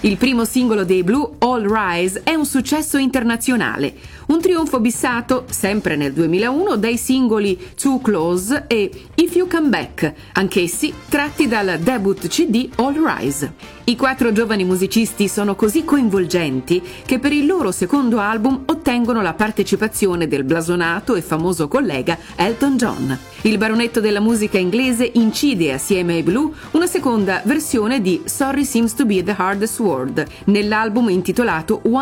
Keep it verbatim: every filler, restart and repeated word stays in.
Il primo singolo dei Blue, All Rise, è un successo internazionale, un trionfo bissato, sempre nel duemilauno, dai singoli Too Close e If You Come Back, anch'essi tratti dal debut C D All Rise. I quattro giovani musicisti sono così coinvolgenti che per il loro secondo album ottengono la partecipazione del blasonato e famoso collega Elton John. Il baronetto della musica inglese incide assieme ai Blue una seconda versione di Sorry Seems to Be the Hardest Word nell'album intitolato